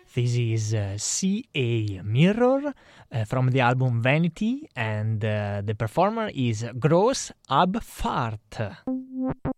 This is C.A. Mirror from the album Vanity, and the performer is Gross Abfahrt.